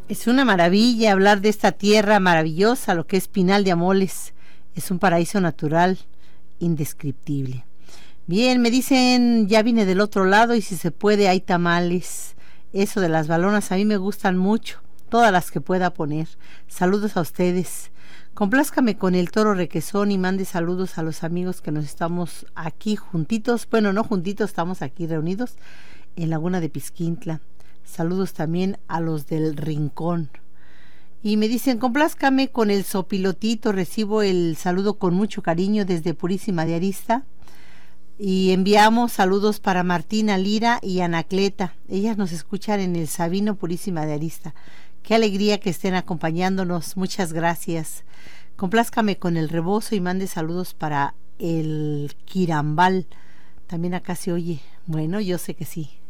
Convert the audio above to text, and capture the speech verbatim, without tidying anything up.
Es una maravilla hablar de esta tierra maravillosa, lo que es Pinal de Amoles. Es un paraíso natural indescriptible. Bien, me dicen, ya vine del otro lado y si se puede hay tamales. Eso de las balonas a mí me gustan mucho, todas las que pueda poner. Saludos a ustedes. Complázcame con el toro requesón y mande saludos a los amigos que nos estamos aquí juntitos. Bueno, no juntitos, estamos aquí reunidos en Laguna de Pisquintla. Saludos también a los del Rincón. Y me dicen, complázcame con el sopilotito. Recibo el saludo con mucho cariño desde Purísima de Arista. Y enviamos saludos para Martina Lira y Anacleta. Ellas nos escuchan en el Sabino Purísima de Arista. Qué alegría que estén acompañándonos. Muchas gracias. Complázcame con el rebozo y mande saludos para el Quirambal. También acá se oye. Bueno, yo sé que sí.